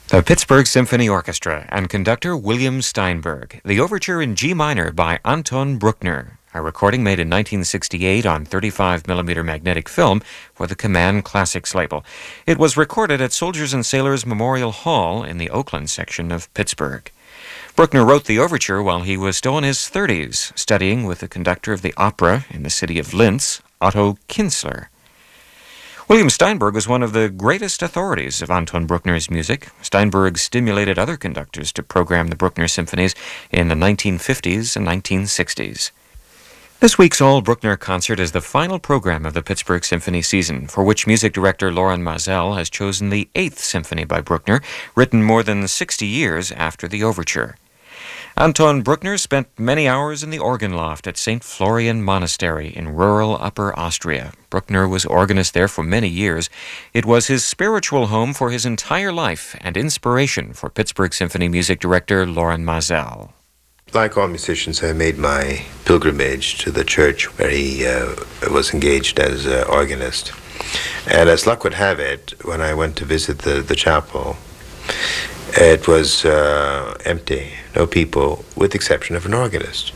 The Pittsburgh Symphony Orchestra and conductor William Steinberg. The overture in G minor by Anton Bruckner. A recording made in 1968 on 35mm magnetic film for the Command Classics label. It was recorded at Soldiers and Sailors Memorial Hall in the Oakland section of Pittsburgh. Bruckner wrote the overture while he was still in his 30s, studying with the conductor of the opera in the city of Linz, Otto Kienzler. William Steinberg was one of the greatest authorities of Anton Bruckner's music. Steinberg stimulated other conductors to program the Bruckner symphonies in the 1950s and 1960s. This week's All-Bruckner concert is the final program of the Pittsburgh Symphony season, for which music director Loren Maazel has chosen the 8th Symphony by Bruckner, written more than 60 years after the overture. Anton Bruckner spent many hours in the organ loft at St. Florian Monastery in rural Upper Austria. Bruckner was organist there for many years. It was his spiritual home for his entire life and inspiration for Pittsburgh Symphony music director Loren Maazel. Like all musicians, I made my pilgrimage to the church where he was engaged as an organist. And as luck would have it, when I went to visit the chapel, it was empty, no people, with the exception of an organist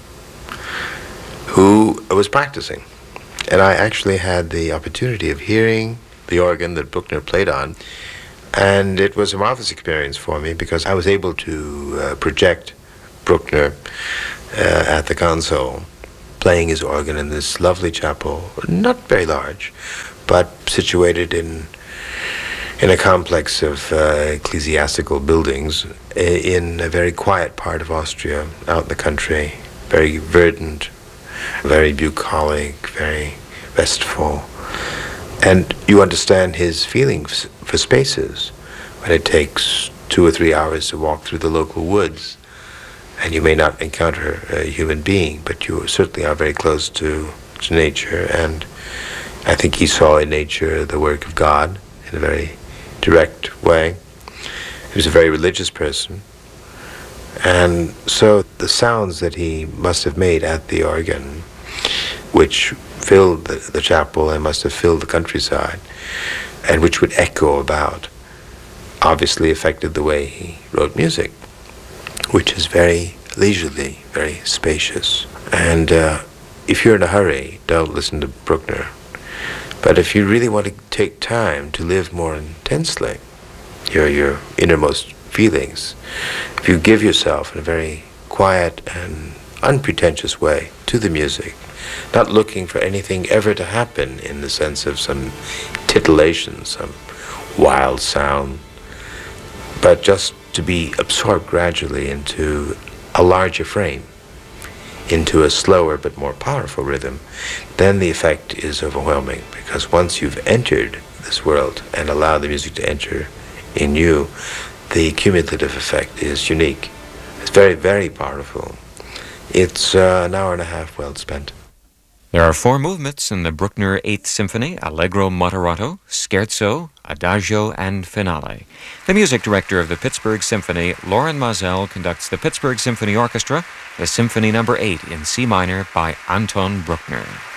who was practicing. And I actually had the opportunity of hearing the organ that Bruckner played on, and it was a marvelous experience for me because I was able to project Bruckner at the console, playing his organ in this lovely chapel, not very large, but situated in a complex of ecclesiastical buildings in a very quiet part of Austria, out in the country, very verdant, very bucolic, very restful. And you understand his feelings for spaces when it takes 2 or 3 hours to walk through the local woods. And you may not encounter a human being, but you certainly are very close to nature. And I think he saw in nature the work of God in a very direct way. He was a very religious person. And so the sounds that he must have made at the organ, which filled the chapel and must have filled the countryside, and which would echo about, obviously affected the way he wrote music, which is very leisurely, very spacious. And if you're in a hurry, don't listen to Bruckner. But if you really want to take time to live more intensely your innermost feelings, if you give yourself in a very quiet and unpretentious way to the music, not looking for anything ever to happen in the sense of some titillation, some wild sound, but just to be absorbed gradually into a larger frame, into a slower but more powerful rhythm, then the effect is overwhelming, because once you've entered this world and allowed the music to enter in you, the cumulative effect is unique. It's very, very powerful. It's an hour and a half well spent. There are 4 movements in the Bruckner 8th Symphony: Allegro moderato, Scherzo, Adagio, and Finale. The music director of the Pittsburgh Symphony, Loren Maazel, conducts the Pittsburgh Symphony Orchestra, the Symphony No. 8 in C minor by Anton Bruckner.